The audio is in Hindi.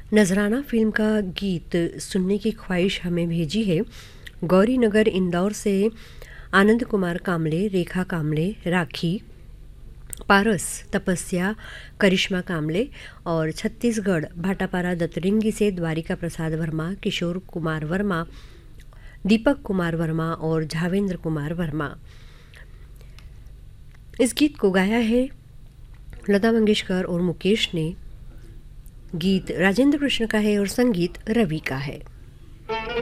नजराना फिल्म का गीत सुनने की ख्वाहिश हमें भेजी है गौरी नगर इंदौर से आनंद कुमार कामले, रेखा कामले, राखी, पारस, तपस्या, करिश्मा कामले और छत्तीसगढ़ भाटापारा दतरिंगी से द्वारिका प्रसाद वर्मा, किशोर कुमार वर्मा, दीपक कुमार वर्मा और झावेंद्र कुमार वर्मा। इस गीत को गाया है लता मंगेशकर और मुकेश ने। गीत राजेंद्र कृष्ण का है और संगीत रवि का है।